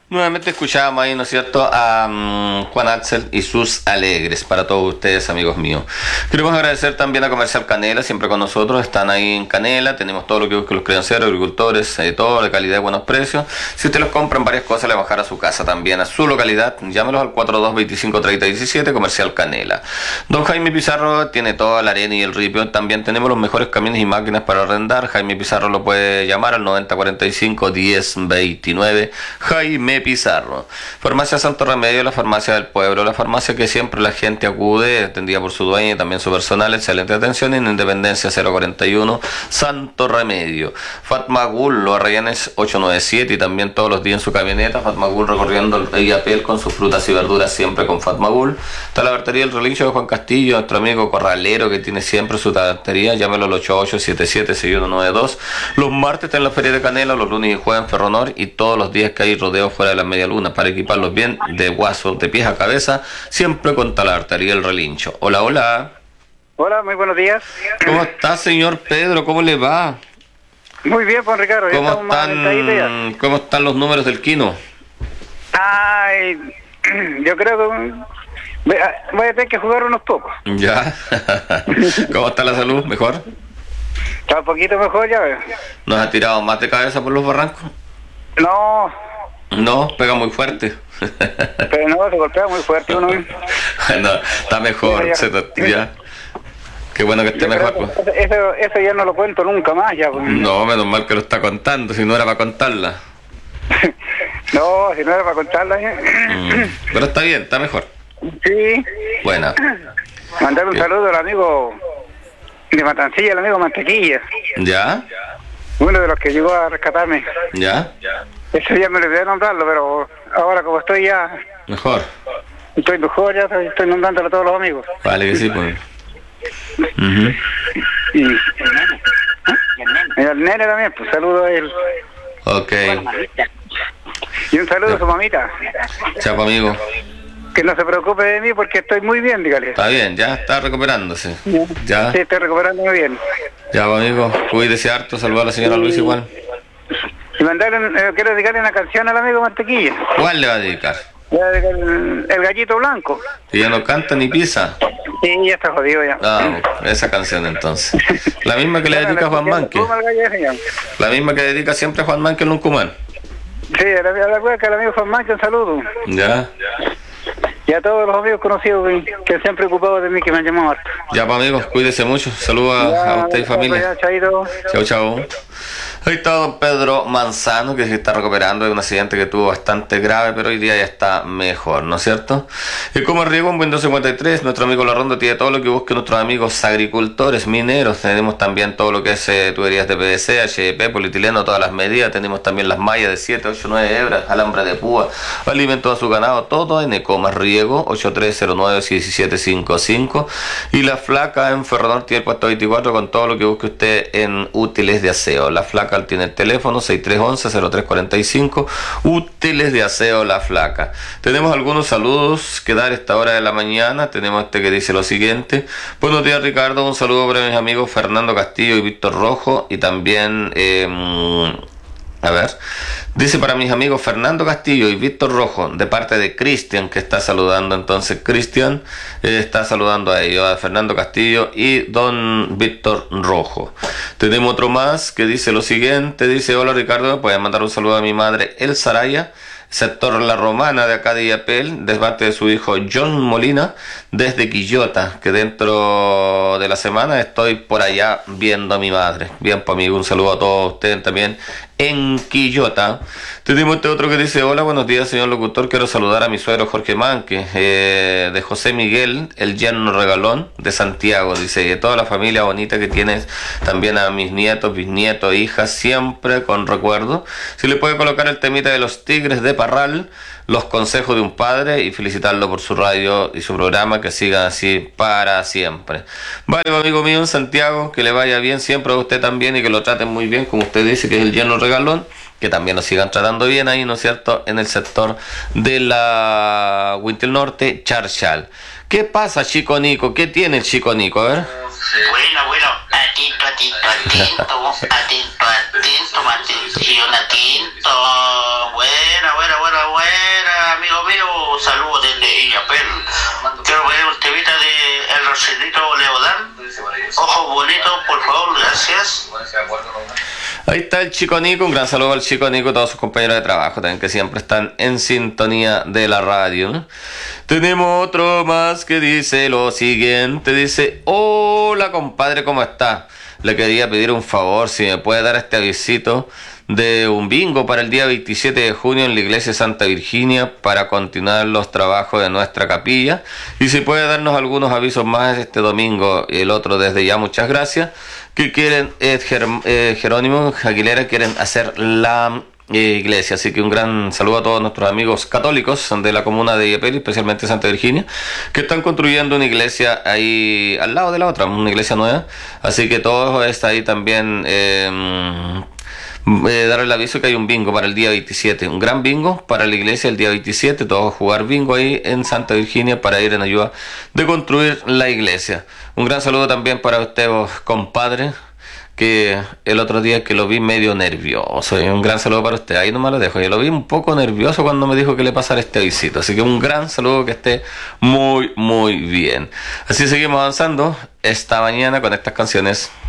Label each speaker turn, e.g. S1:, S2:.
S1: Nuevamente escuchábamos ahí, ¿no es cierto?, a Juan Axel y sus alegres para todos ustedes, amigos míos. Queremos agradecer también a Comercial Canela, siempre con nosotros, están ahí en Canela, tenemos todo lo que buscan los crianceros, agricultores, todo de calidad y buenos precios. Si usted los compra en varias cosas, le va a bajar a su casa también, a su localidad, llámelos al 42253017, Comercial Canela. Don Jaime Pizarro tiene toda la arena y el ripio, también tenemos los mejores camiones y máquinas para arrendar. Jaime Pizarro lo puede llamar al 9045-1029, Jaime Pizarro. Farmacia Santo Remedio, la farmacia del pueblo, la farmacia que siempre la gente acude, atendida por su dueña y también su personal, excelente atención en Independencia 041, Santo Remedio. Fatma Gul, los Arrayanes 897 y también todos los días en su camioneta, Fatma Gul recorriendo el Illapel con sus frutas y verduras siempre con Fatma Gul. Está la vertería del Relincho de Juan Castillo, nuestro amigo corralero que tiene siempre su tabatería, llámelo al 88776192. Los martes está en la Feria de Canela, los lunes y jueves en Ferronor y todos los días que hay rodeo fuera de la media luna para equiparlos bien de guaso, de pies a cabeza, siempre con talartería el Relincho. Hola, hola.
S2: Hola, muy buenos días.
S1: ¿Cómo está, señor Pedro? ¿Cómo le va?
S2: Muy bien, Juan Ricardo.
S1: ¿Cómo están los números del Quino?
S2: Ay, yo creo que voy a tener que jugar unos pocos.
S1: Ya. ¿Cómo está la salud? ¿Mejor?
S2: Está un poquito mejor, ya veo.
S1: ¿Nos ha tirado más de cabeza por los barrancos?
S2: No.
S1: No, pega muy fuerte.
S2: Pero no, se golpea muy fuerte uno.
S1: Bueno, está mejor, ya. Qué bueno que esté mejor. Pues.
S2: Eso ya no lo cuento nunca más, ya. Pues.
S1: No, menos mal que lo está contando, si no era para contarla.
S2: No, si no era para contarla.
S1: Pero está bien, está mejor.
S2: Sí.
S1: Buena.
S2: Mandar un saludo al amigo de Matancilla, el amigo Mantequilla.
S1: ¿Ya?
S2: Uno de los que llegó a rescatarme.
S1: ¿Ya?
S2: Eso ya me olvidé de nombrarlo, pero ahora como estoy ya...
S1: Mejor.
S2: Estoy mejor, ya estoy nombrándolo a todos los amigos.
S1: Vale, que sí, pues.
S2: Y el nene también, pues saludo a él.
S1: Ok.
S2: Y un saludo a su mamita.
S1: Chapa, amigo.
S2: Que no se preocupe de mí porque estoy muy bien, dígale.
S1: Está bien, ya está recuperándose. Ya.
S2: Sí, estoy recuperándome bien.
S1: Ya, amigo, cuídese harto, saluda a la señora Luis igual.
S2: Y quiero dedicarle una canción al amigo Mantequilla.
S1: ¿Cuál le va a dedicar?
S2: El gallito blanco.
S1: ¿Y ya no canta ni pisa?
S2: Sí, ya está jodido ya.
S1: Ah, esa canción entonces. La misma que le dedica a Juan Manque. La misma que dedica siempre a Juan Manque en Lucumán.
S2: Sí, a la cueca, al amigo Juan Manque, un saludo.
S1: Ya.
S2: Y a todos los amigos conocidos que se han preocupado de mí, que me han llamado harto.
S1: Ya, pues amigos, cuídese mucho. Saludos a usted y familia. Chao, chao. Ahí está don Pedro Manzano, que se está recuperando de un accidente que tuvo bastante grave, pero hoy día ya está mejor, ¿no es cierto? Y como riego en Windows 53, nuestro amigo La Ronda tiene todo lo que busquen nuestros amigos agricultores, mineros. Tenemos también todo lo que es tuberías de PVC, HDP, polietileno, todas las medidas. Tenemos también las mallas de 7, 8, 9 hebras, alambre de púa, alimento a su ganado, todo en Ecomas Riego, 8309-1755. Y la flaca en Ferrodor tiene el puesto 24 con todo lo que busque usted en útiles de aseo. La flaca tiene el teléfono 6311-0345, útiles de aseo La Flaca. Tenemos algunos saludos que dar a esta hora de la mañana. Tenemos este que dice lo siguiente: buenos días, Ricardo, un saludo para mis amigos Fernando Castillo y Víctor Rojo, y también dice para mis amigos Fernando Castillo y Víctor Rojo, de parte de Cristian, que está saludando. Entonces Cristian está saludando a ellos, a Fernando Castillo y don Víctor Rojo. Tenemos otro más que dice lo siguiente, dice: hola Ricardo, puedes mandar un saludo a mi madre El Saraya, sector La Romana de acá de Illapel, de parte de su hijo John Molina, desde Quillota, que dentro de la semana estoy por allá viendo a mi madre. Bien, pues amigo, un saludo a todos ustedes también en Quillota. Tenemos este otro que dice: hola, buenos días señor locutor, quiero saludar a mi suegro Jorge Manque, de José Miguel, el yerno regalón de Santiago, dice, y de toda la familia bonita que tienes, también a mis nietos, bisnietos, hijas, siempre con recuerdo. Si le puede colocar el temita de los Tigres de Parral, los consejos de un padre, y felicitarlo por su radio y su programa, que siga así para siempre. Vale, amigo mío en Santiago, que le vaya bien siempre a usted también y que lo traten muy bien, como usted dice, que es el yerno regalón, que también nos sigan tratando bien ahí, ¿no es cierto?, en el sector de la Wintel Norte, Charchal. ¿Qué pasa, Chico Nico? ¿Qué tiene el Chico Nico? A ver.
S3: Bueno, atento, atención, atento. Buena,
S1: Ahí está el Chico Nico, un gran saludo al Chico Nico y todos sus compañeros de trabajo también que siempre están en sintonía de la radio, ¿no? Tenemos otro más que dice lo siguiente, dice: hola compadre, ¿cómo está? Le quería pedir un favor, si me puede dar este avisito de un bingo para el día 27 de junio en la iglesia Santa Virginia para continuar los trabajos de nuestra capilla, y si puede darnos algunos avisos más este domingo y el otro desde ya, muchas gracias. Que quieren Jerónimo Aguilera, quieren hacer la iglesia, así que un gran saludo a todos nuestros amigos católicos de la comuna de Yepeli, especialmente Santa Virginia, que están construyendo una iglesia ahí al lado de la otra, una iglesia nueva, así que todo está ahí también. Dar el aviso que hay un bingo para el día 27, un gran bingo para la iglesia el día 27, todos a jugar bingo ahí en Santa Virginia para ir en ayuda de construir la iglesia. Un gran saludo también para usted, compadre, que el otro día que lo vi medio nervioso, y un gran saludo para usted, ahí nomás lo dejo, yo lo vi un poco nervioso cuando me dijo que le pasara este avisito, así que un gran saludo, que esté muy muy bien. Así seguimos avanzando esta mañana con estas canciones.